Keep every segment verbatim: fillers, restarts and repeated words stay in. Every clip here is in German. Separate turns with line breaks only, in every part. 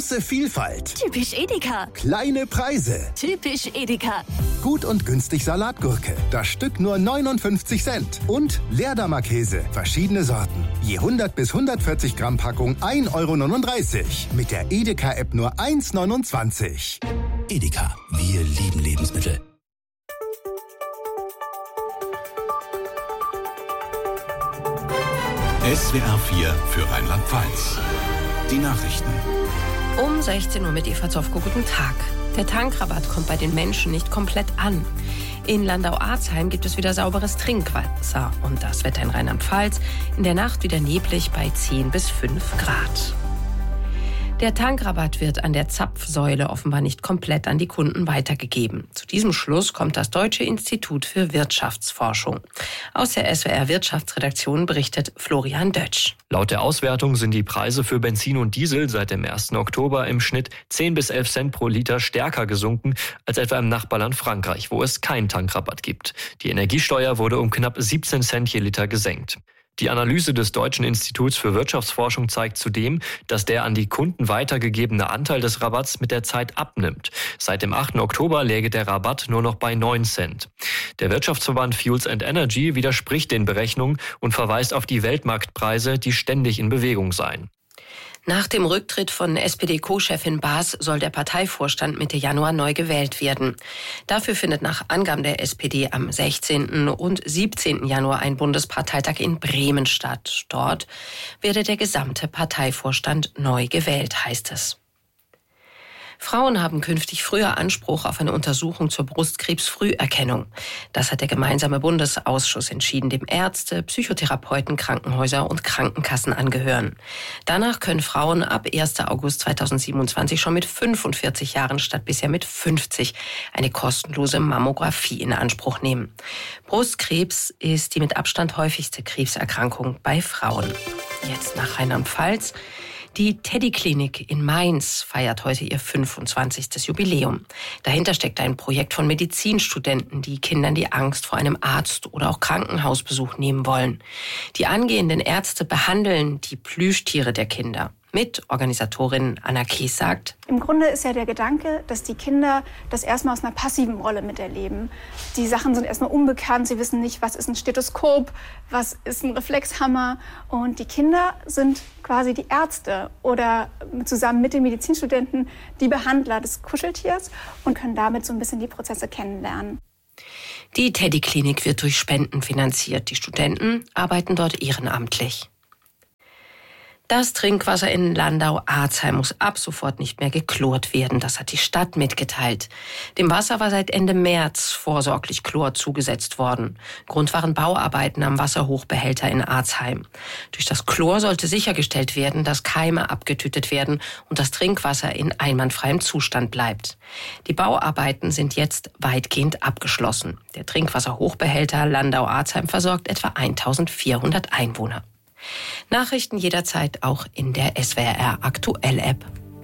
Große Vielfalt.
Typisch Edeka.
Kleine Preise.
Typisch Edeka.
Gut und günstig Salatgurke. Das Stück nur neunundfünfzig Cent. Und Leerdammer Käse. Verschiedene Sorten. Je hundert bis hundertvierzig Gramm Packung ein Euro neununddreißig. Mit der Edeka-App nur eins neunundzwanzig.
Edeka. Wir lieben Lebensmittel. S W R vier für Rheinland-Pfalz. Die Nachrichten.
Um sechzehn Uhr mit Eva Zofko. Guten Tag. Der Tankrabatt kommt bei den Menschen nicht komplett an. In Landau-Arzheim gibt es wieder sauberes Trinkwasser. Und das Wetter in Rheinland-Pfalz. In der Nacht wieder neblig bei zehn bis fünf Grad. Der Tankrabatt wird an der Zapfsäule offenbar nicht komplett an die Kunden weitergegeben. Zu diesem Schluss kommt das Deutsche Institut für Wirtschaftsforschung. Aus der S W R Wirtschaftsredaktion berichtet Florian Dötsch.
Laut der Auswertung sind die Preise für Benzin und Diesel seit dem ersten Oktober im Schnitt zehn bis elf Cent pro Liter stärker gesunken als etwa im Nachbarland Frankreich, wo es keinen Tankrabatt gibt. Die Energiesteuer wurde um knapp siebzehn Cent je Liter gesenkt. Die Analyse des Deutschen Instituts für Wirtschaftsforschung zeigt zudem, dass der an die Kunden weitergegebene Anteil des Rabatts mit der Zeit abnimmt. Seit dem achten Oktober läge der Rabatt nur noch bei neun Cent. Der Wirtschaftsverband Fuels and Energy widerspricht den Berechnungen und verweist auf die Weltmarktpreise, die ständig in Bewegung seien.
Nach dem Rücktritt von S P D-Co-Chefin Baas soll der Parteivorstand Mitte Januar neu gewählt werden. Dafür findet nach Angaben der S P D am sechzehnten und siebzehnten Januar ein Bundesparteitag in Bremen statt. Dort werde der gesamte Parteivorstand neu gewählt, heißt es. Frauen haben künftig früher Anspruch auf eine Untersuchung zur Brustkrebsfrüherkennung. Das hat der gemeinsame Bundesausschuss entschieden, dem Ärzte, Psychotherapeuten, Krankenhäuser und Krankenkassen angehören. Danach können Frauen ab ersten August zweitausendsiebenundzwanzig schon mit fünfundvierzig Jahren statt bisher mit fünfzig eine kostenlose Mammographie in Anspruch nehmen. Brustkrebs ist die mit Abstand häufigste Krebserkrankung bei Frauen. Jetzt nach Rheinland-Pfalz. Die Teddy-Klinik in Mainz feiert heute ihr fünfundzwanzigstes Jubiläum. Dahinter steckt ein Projekt von Medizinstudenten, die Kindern die Angst vor einem Arzt- oder auch Krankenhausbesuch nehmen wollen. Die angehenden Ärzte behandeln die Plüschtiere der Kinder. Mitorganisatorin Anna Kies sagt:
Im Grunde ist ja der Gedanke, dass die Kinder das erstmal aus einer passiven Rolle miterleben. Die Sachen sind erstmal unbekannt, sie wissen nicht, was ist ein Stethoskop, was ist ein Reflexhammer. Und die Kinder sind quasi die Ärzte oder zusammen mit den Medizinstudenten die Behandler des Kuscheltiers und können damit so ein bisschen die Prozesse kennenlernen.
Die Teddy-Klinik wird durch Spenden finanziert. Die Studenten arbeiten dort ehrenamtlich. Das Trinkwasser in Landau-Arzheim muss ab sofort nicht mehr geklort werden. Das hat die Stadt mitgeteilt. Dem Wasser war seit Ende März vorsorglich Chlor zugesetzt worden. Grund waren Bauarbeiten am Wasserhochbehälter in Arzheim. Durch das Chlor sollte sichergestellt werden, dass Keime abgetötet werden und das Trinkwasser in einwandfreiem Zustand bleibt. Die Bauarbeiten sind jetzt weitgehend abgeschlossen. Der Trinkwasserhochbehälter Landau-Arzheim versorgt etwa eintausendvierhundert Einwohner. Nachrichten jederzeit auch in der S W R Aktuell App.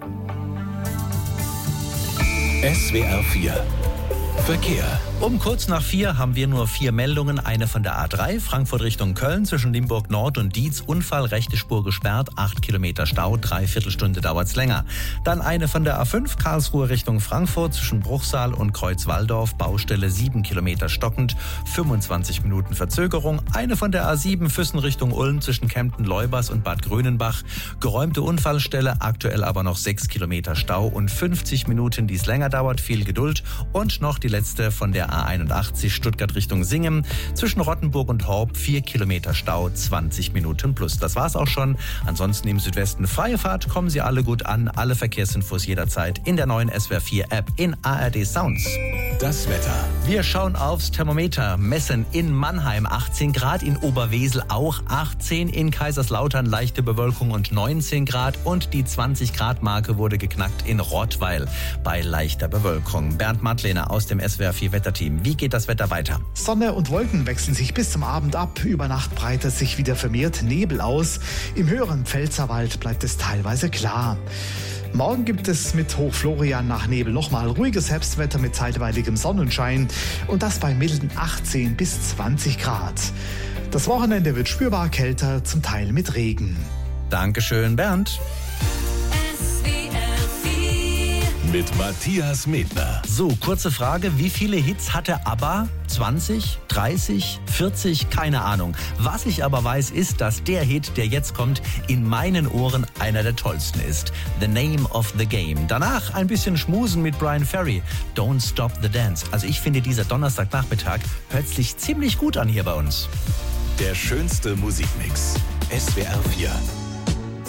S W R vier Verkehr.
Um kurz nach vier haben wir nur vier Meldungen. Eine von der A drei, Frankfurt Richtung Köln, zwischen Limburg Nord und Dietz. Unfall, rechte Spur gesperrt, acht Kilometer Stau, dreiviertel Stunde dauert's länger. Dann eine von der A fünf, Karlsruhe Richtung Frankfurt, zwischen Bruchsal und Kreuzwaldorf. Baustelle, sieben Kilometer stockend, fünfundzwanzig Minuten Verzögerung. Eine von der A sieben, Füssen Richtung Ulm, zwischen Kempten-Leubers und Bad Grönenbach. Geräumte Unfallstelle, aktuell aber noch sechs Kilometer Stau und fünfzig Minuten, die es länger dauert. Viel Geduld. Und noch die letzte von der A einundachtzig, Stuttgart Richtung Singen, zwischen Rottenburg und Horb, vier Kilometer Stau, zwanzig Minuten plus. Das war's auch schon. Ansonsten im Südwesten freie Fahrt, kommen Sie alle gut an. Alle Verkehrsinfos jederzeit in der neuen S W R vier App in A R D Sounds.
Das Wetter.
Wir schauen aufs Thermometer. Messen in Mannheim achtzehn Grad, in Oberwesel auch achtzehn, in Kaiserslautern leichte Bewölkung und neunzehn Grad und die zwanzig Grad Marke wurde geknackt in Rottweil bei leichter Bewölkung. Bernd Madlener aus dem S W R vier Wetterteam. Wie geht das Wetter weiter?
Sonne und Wolken wechseln sich bis zum Abend ab. Über Nacht breitet sich wieder vermehrt Nebel aus. Im höheren Pfälzerwald bleibt es teilweise klar. Morgen gibt es mit Hochflorian nach Nebel nochmal ruhiges Herbstwetter mit zeitweiligem Sonnenschein und das bei milden achtzehn bis zwanzig Grad. Das Wochenende wird spürbar kälter, zum Teil mit Regen.
Dankeschön, Bernd.
S W R
mit Matthias Medner.
So, kurze Frage. Wie viele Hits hatte ABBA? zwanzig, dreißig, vierzig? Keine Ahnung. Was ich aber weiß, ist, dass der Hit, der jetzt kommt, in meinen Ohren einer der tollsten ist. The Name of the Game. Danach ein bisschen schmusen mit Brian Ferry. Don't Stop the Dance. Also ich finde, dieser Donnerstagnachmittag hört sich ziemlich gut an hier bei uns.
Der schönste Musikmix. S W R vier.